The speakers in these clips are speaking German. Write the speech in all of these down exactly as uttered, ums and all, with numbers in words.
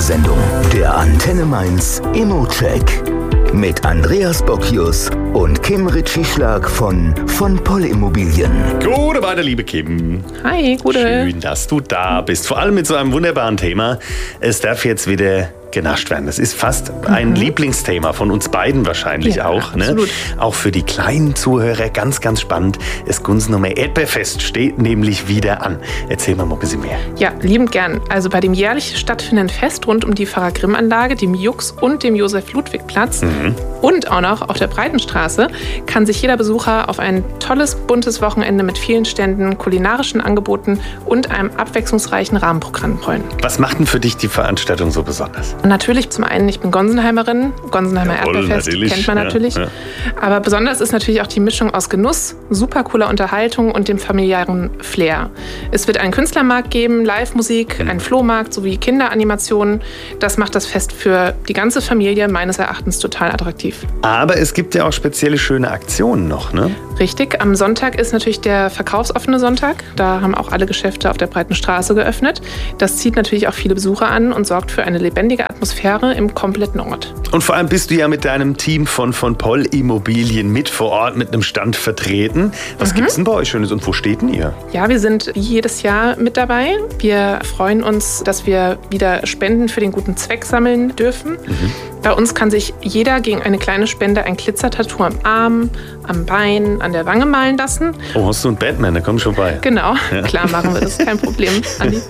Radiosendung, der Antenne Mainz Immo-Check. Mit Andreas Bockius und Kim Ritschieschlag von von Poll Immobilien. Gute Weiter, liebe Kim. Hi, gute. Schön, dass du da bist. Vor allem mit so einem wunderbaren Thema. Es darf jetzt wieder genascht werden. Das ist fast ein mhm. Lieblingsthema von uns beiden wahrscheinlich ja, auch. Ne? Absolut. Auch für die kleinen Zuhörer ganz, ganz spannend. Das Gunsenummer Erdbeerfest steht nämlich wieder an. Erzähl mal ein bisschen mehr. Ja, liebend gern. Also bei dem jährlich stattfindenden Fest rund um die Pfarrer-Grimm-Anlage, dem Jux und dem Josef-Ludwig-Platz mhm. und auch noch auf der Breitenstraße kann sich jeder Besucher auf ein tolles, buntes Wochenende mit vielen Ständen, kulinarischen Angeboten und einem abwechslungsreichen Rahmenprogramm freuen. Was macht denn für dich die Veranstaltung so besonders? Und natürlich zum einen, ich bin Gonsenheimerin, Gonsenheimer Jawohl, Erdbeerfest natürlich. kennt man natürlich. Ja, ja. Aber besonders ist natürlich auch die Mischung aus Genuss, super cooler Unterhaltung und dem familiären Flair. Es wird einen Künstlermarkt geben, Live-Musik, mhm. einen Flohmarkt sowie Kinderanimationen. Das macht das Fest für die ganze Familie meines Erachtens total attraktiv. Aber es gibt ja auch spezielle schöne Aktionen noch, ne? Richtig, am Sonntag ist natürlich der verkaufsoffene Sonntag. Da haben auch alle Geschäfte auf der Breiten Straße geöffnet. Das zieht natürlich auch viele Besucher an und sorgt für eine lebendige Atmosphäre im kompletten Ort. Und vor allem bist du ja mit deinem Team von von Poll Immobilien mit vor Ort mit einem Stand vertreten. Was mhm. gibt's denn bei euch Schönes und wo steht denn ihr? Ja, wir sind wie jedes Jahr mit dabei. Wir freuen uns, dass wir wieder Spenden für den guten Zweck sammeln dürfen. Mhm. Bei uns kann sich jeder gegen eine kleine Spende ein Glitzertattoo am Arm, am Bein, an der Wange malen lassen. Oh, hast du einen Batman, da komm schon bei. Genau, ja. Klar machen wir das, kein Problem, Andi.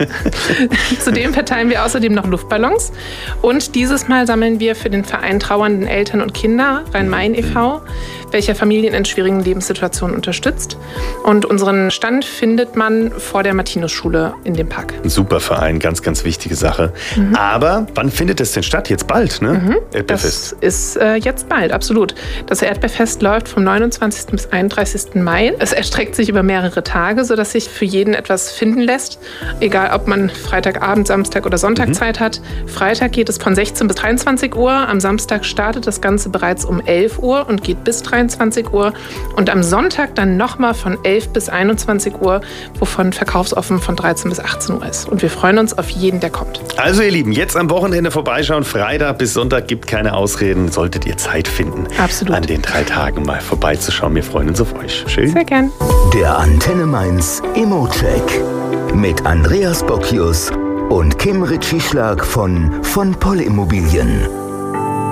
Zudem verteilen wir außerdem noch Luftballons. Und dieses Mal sammeln wir für den Verein Trauernden Eltern und Kinder, Rhein-Main e V, welcher Familien in schwierigen Lebenssituationen unterstützt. Und unseren Stand findet man vor der Martinusschule in dem Park. Ein super Verein, ganz, ganz wichtige Sache. Mhm. Aber wann findet es denn statt? Jetzt bald, ne? Mhm. Erdbeerfest. Das ist äh, jetzt bald, absolut. Das Erdbeerfest läuft vom neunundzwanzigsten bis einunddreißigsten Mai. Es erstreckt sich über mehrere Tage, sodass sich für jeden etwas finden lässt. Egal, ob man Freitagabend, Samstag oder Sonntag mhm. Zeit hat. Freitag geht es von sechzehn bis dreiundzwanzig Uhr. Am Samstag startet das Ganze bereits um elf Uhr und geht bis dreiundzwanzig Uhr. Und am Sonntag dann nochmal von elf bis einundzwanzig Uhr, wovon verkaufsoffen von dreizehn bis achtzehn Uhr ist. Und wir freuen uns auf jeden, der kommt. Also ihr Lieben, jetzt am Wochenende vorbeischauen. Freitag bis Sonntag gibt keine Ausreden. Solltet ihr Zeit finden, absolut, an den drei Tagen mal vorbeizuschauen. Wir freuen uns auf euch. Schön. Sehr gern. Der Antenne Mainz Immo-Check mit Andreas Bockius und Kim Ritschieschlag von von Poll Immobilien.